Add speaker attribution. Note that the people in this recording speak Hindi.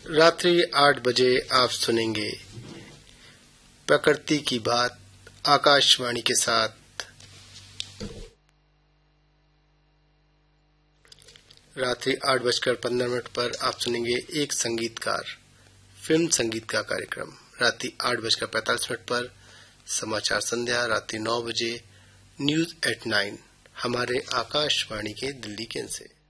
Speaker 1: रात्रि 8 बजे आप सुनेंगे प्रकृति की बात आकाशवाणी के साथ। रात्रि 8:15 पर आप सुनेंगे एक संगीतकार फिल्म संगीत का कार्यक्रम। रात्रि 8:45 पर समाचार संध्या। रात्रि 9 बजे न्यूज एट 9 हमारे आकाशवाणी के दिल्ली केंद्र से।